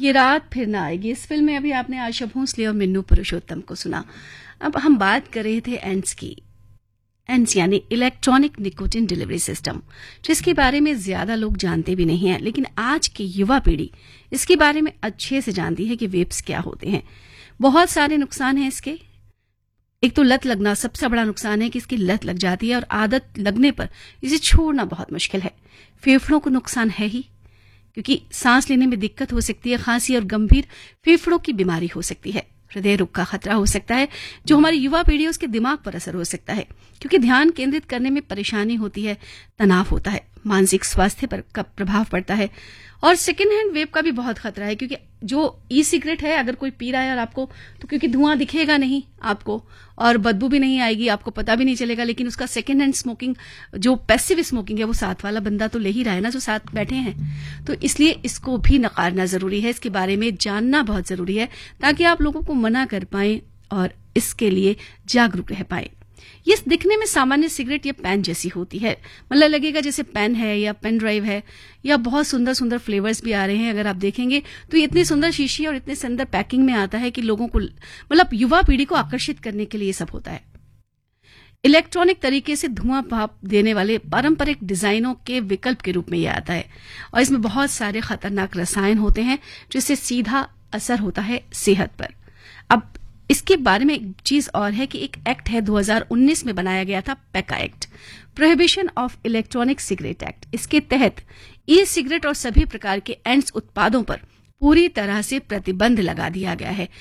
ये रात फिर ना आएगी। इस फिल्म में अभी आपने आशा भोंसले और मिन्नू पुरुषोत्तम को सुना। अब हम बात कर रहे थे एंड्स की। एंड्स यानी इलेक्ट्रॉनिक निकोटिन डिलीवरी सिस्टम, जिसके बारे में ज्यादा लोग जानते भी नहीं हैं, लेकिन आज की युवा पीढ़ी इसके बारे में अच्छे से जानती है कि वेप्स क्या होते हैं। बहुत सारे नुकसान हैं इसके। एक तो लत लगना सबसे बड़ा नुकसान है कि इसकी लत लग जाती है और आदत लगने पर इसे छोड़ना बहुत मुश्किल है। फेफड़ों को नुकसान है ही, क्योंकि सांस लेने में दिक्कत हो सकती है, खांसी और गंभीर फेफड़ों की बीमारी हो सकती है, हृदय रोग का खतरा हो सकता है। जो हमारी युवा पीढ़ी है उसके दिमाग पर असर हो सकता है, क्योंकि ध्यान केंद्रित करने में परेशानी होती है, तनाव होता है, मानसिक स्वास्थ्य पर का प्रभाव पड़ता है। और सेकेंड हैंड वेप का भी बहुत खतरा है, क्योंकि जो ई सिगरेट है अगर कोई पी रहा है और आपको, तो क्योंकि धुआं दिखेगा नहीं आपको और बदबू भी नहीं आएगी, आपको पता भी नहीं चलेगा, लेकिन उसका सेकेंड हैंड स्मोकिंग, जो पैसिव स्मोकिंग है, वो साथ वाला बंदा तो ले ही रहा है ना, जो साथ बैठे हैं। तो इसलिए इसको भी नकारना जरूरी है, इसके बारे में जानना बहुत जरूरी है, ताकि आप लोगों को मना कर पाएं और इसके लिए जागरूक रह पाएं। ये दिखने में सामान्य सिगरेट या पेन जैसी होती है, मतलब लगेगा जैसे पेन है या पेन ड्राइव है, या बहुत सुंदर सुंदर फ्लेवर्स भी आ रहे हैं। अगर आप देखेंगे तो ये इतनी सुंदर शीशी और इतने सुंदर पैकिंग में आता है कि लोगों को, मतलब युवा पीढ़ी को आकर्षित करने के लिए ये सब होता है। इलेक्ट्रॉनिक तरीके से धुआं भाप देने वाले पारंपरिक डिजाइनों के विकल्प के रूप में यह आता है, और इसमें बहुत सारे खतरनाक रसायन होते हैं जिससे सीधा असर होता है सेहत पर। अब इसके बारे में एक चीज और है कि एक एक्ट है 2019 में बनाया गया था, Paika act, prohibition of electronic cigarette act. इसके तहत ई सिगरेट और सभी प्रकार के एंड्स उत्पादों पर पूरी तरह से प्रतिबंध लगा दिया गया है।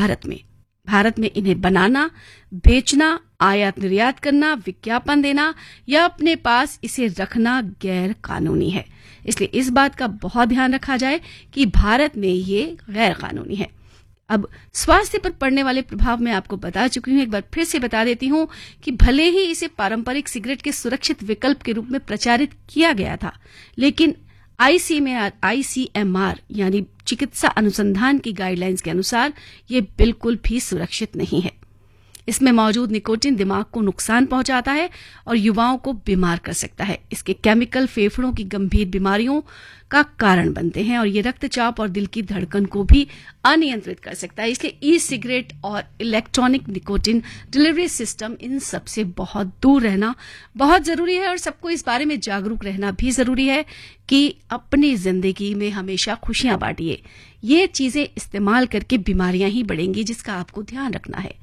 भारत में इन्हें बनाना, बेचना, आयात निर्यात करना, विज्ञापन देना या अपने पास इसे रखना गैर कानूनी है। इसलिए इस बात का बहुत ध्यान रखा जाए कि भारत में ये गैर कानूनी है। अब स्वास्थ्य पर पड़ने वाले प्रभाव मैं आपको बता चुकी हूं, एक बार फिर से बता देती हूं कि भले ही इसे पारंपरिक सिगरेट के सुरक्षित विकल्प के रूप में प्रचारित किया गया था, लेकिन ICMR यानी चिकित्सा अनुसंधान की गाइडलाइंस के अनुसार ये बिल्कुल भी सुरक्षित नहीं है। इसमें मौजूद निकोटिन दिमाग को नुकसान पहुंचाता है और युवाओं को बीमार कर सकता है। इसके केमिकल फेफड़ों की गंभीर बीमारियों का कारण बनते हैं और ये रक्तचाप और दिल की धड़कन को भी अनियंत्रित कर सकता है। इसलिए ई सिगरेट और इलेक्ट्रॉनिक निकोटिन डिलीवरी सिस्टम, इन सबसे बहुत दूर रहना बहुत जरूरी है। और सबको इस बारे में जागरूक रहना भी जरूरी है कि अपनी जिंदगी में हमेशा खुशियां बांटिए। ये चीजें इस्तेमाल करके बीमारियां ही बढ़ेंगी, जिसका आपको ध्यान रखना है।